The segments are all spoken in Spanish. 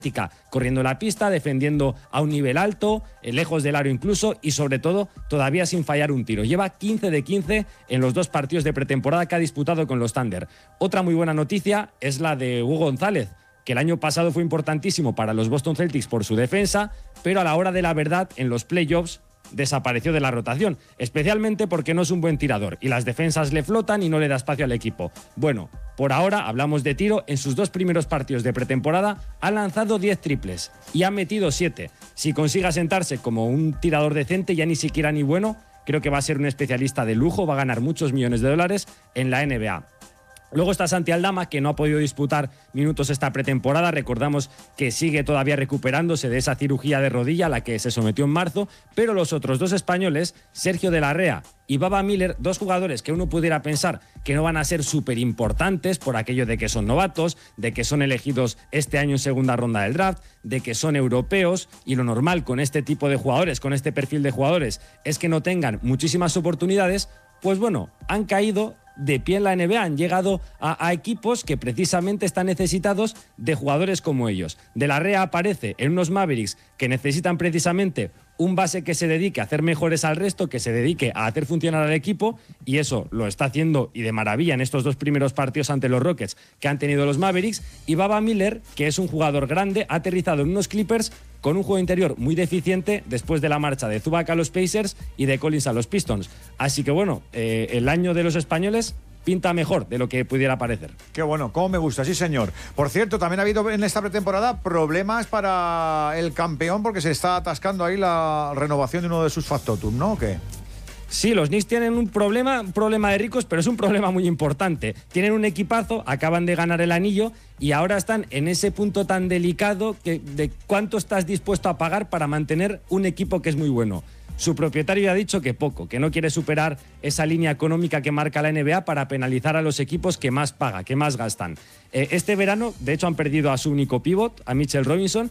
corriendo la pista, defendiendo a un nivel alto, lejos del aro incluso, y sobre todo todavía sin fallar un tiro. Lleva 15 de 15 en los 2 partidos de pretemporada que ha disputado con los Thunder. Otra muy buena noticia es la de Hugo González, que el año pasado fue importantísimo para los Boston Celtics por su defensa, pero a la hora de la verdad, en los playoffs, desapareció de la rotación, especialmente porque no es un buen tirador y las defensas le flotan y no le da espacio al equipo. Bueno, por ahora hablamos de tiro. En sus 2 primeros partidos de pretemporada ha lanzado 10 triples y ha metido 7. Si consigue asentarse como un tirador decente, ya ni siquiera ni bueno, creo que va a ser un especialista de lujo, va a ganar muchos millones de dólares en la NBA. Luego está Santi Aldama, que no ha podido disputar minutos esta pretemporada. Recordamos que sigue todavía recuperándose de esa cirugía de rodilla a la que se sometió en marzo, pero los otros 2 españoles, Sergio de la Rea y Baba Miller, 2 jugadores que uno pudiera pensar que no van a ser súper importantes por aquello de que son novatos, de que son elegidos este año en segunda ronda del draft, de que son europeos, y lo normal con este tipo de jugadores, con este perfil de jugadores, es que no tengan muchísimas oportunidades. Pues bueno, han caído de pie en la NBA, han llegado a equipos que precisamente están necesitados de jugadores como ellos. De la Rea aparece en unos Mavericks que necesitan precisamente un base que se dedique a hacer mejores al resto, que se dedique a hacer funcionar al equipo, y eso lo está haciendo y de maravilla en estos 2 primeros partidos ante los Rockets que han tenido los Mavericks. Y Baba Miller, que es un jugador grande, ha aterrizado en unos Clippers con un juego interior muy deficiente después de la marcha de Zubac a los Pacers y de Collins a los Pistons. Así que bueno, el año de los españoles pinta mejor de lo que pudiera parecer. Qué bueno, cómo me gusta, sí señor. Por cierto, también ha habido en esta pretemporada problemas para el campeón porque se está atascando ahí la renovación de uno de sus factotum, ¿no? ¿O qué? Sí, los Knicks tienen un problema de ricos, pero es un problema muy importante. Tienen un equipazo, acaban de ganar el anillo y ahora están en ese punto tan delicado de cuánto estás dispuesto a pagar para mantener un equipo que es muy bueno. Su propietario ha dicho que poco, que no quiere superar esa línea económica que marca la NBA para penalizar a los equipos que más pagan, que más gastan. Este verano, de hecho, han perdido a su único pívot, a Mitchell Robinson,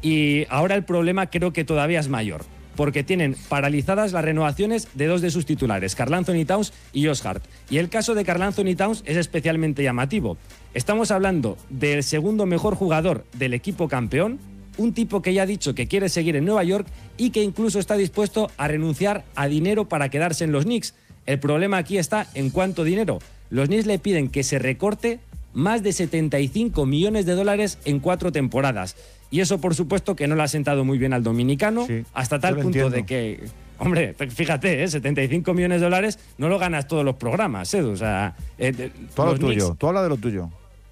y ahora el problema creo que todavía es mayor, porque tienen paralizadas las renovaciones de 2 de sus titulares, Karl Anthony Towns y Josh Hart. Y el caso de Karl Anthony Towns es especialmente llamativo. Estamos hablando del segundo mejor jugador del equipo campeón, un tipo que ya ha dicho que quiere seguir en Nueva York y que incluso está dispuesto a renunciar a dinero para quedarse en los Knicks. El problema aquí está en cuánto dinero. Los Knicks le piden que se recorte más de 75 millones de dólares en 4 temporadas. Y eso, por supuesto, que no le ha sentado muy bien al dominicano, sí, hasta tal punto de que, hombre, fíjate, 75 millones de dólares no lo ganas todos los programas, Edu. O sea, todo lo tuyo, tú habla de lo tuyo.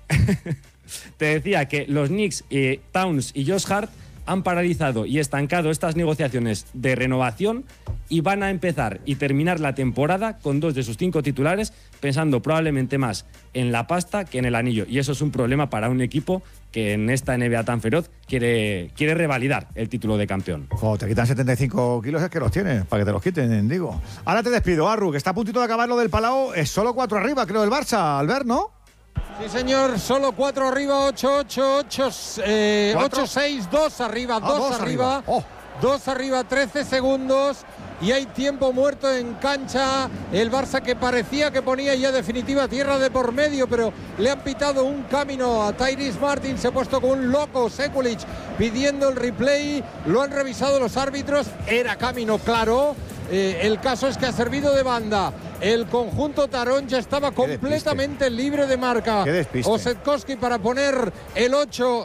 Te decía que los Knicks, Towns y Josh Hart han paralizado y estancado estas negociaciones de renovación y van a empezar y terminar la temporada con 2 de sus 5 titulares, pensando probablemente más en la pasta que en el anillo. Y eso es un problema para un equipo que en esta NBA tan feroz quiere revalidar el título de campeón. Cuando te quitan 75 kilos es que los tienes, para que te los quiten, digo. Ahora te despido, Arru, que está a puntito de acabar lo del Palau. Es solo 4 arriba, creo, el Barça, Albert, ¿no? Sí, señor, solo 4 arriba, 8-6, 2 arriba, 2 arriba. 2 arriba, 13 segundos y hay tiempo muerto en cancha. El Barça, que parecía que ponía ya definitiva tierra de por medio, pero le han pitado un camino a Tyrese Martin. Se ha puesto con un loco Sekulic pidiendo el replay. Lo han revisado los árbitros. Era camino claro. El caso es que ha servido de banda. El conjunto Tarón ya estaba completamente libre de marca. Osetkowski para poner el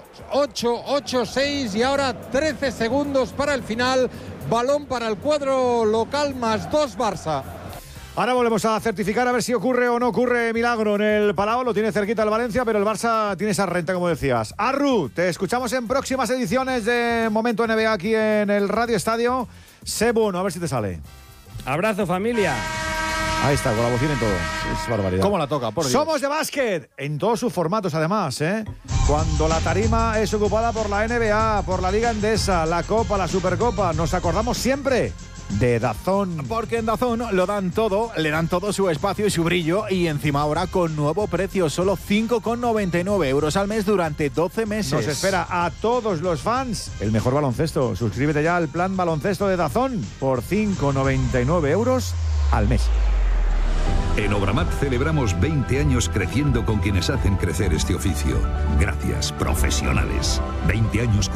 8-6 y ahora 13 segundos para el final. Balón para el cuadro local, más 2 Barça. Ahora volvemos a certificar a ver si ocurre o no ocurre milagro en el Palau. Lo tiene cerquita el Valencia, pero el Barça tiene esa renta, como decías. Arru, te escuchamos en próximas ediciones de Momento NBA aquí en el Radio Estadio. Sé bueno, a ver si te sale. Abrazo, familia. Ahí está, con la bocina y todo. Es barbaridad. ¿Cómo la toca? Por Dios. Somos de básquet, en todos sus formatos además, ¿eh? Cuando la tarima es ocupada por la NBA, por la Liga Endesa, la Copa, la Supercopa, nos acordamos siempre de DAZN. Porque en DAZN lo dan todo, le dan todo su espacio y su brillo, y encima ahora con nuevo precio, solo 5,99 euros al mes durante 12 meses. Nos espera a todos los fans el mejor baloncesto. Suscríbete ya al plan baloncesto de DAZN por 5,99 euros al mes. En Obramat celebramos 20 años creciendo con quienes hacen crecer este oficio. Gracias, profesionales. 20 años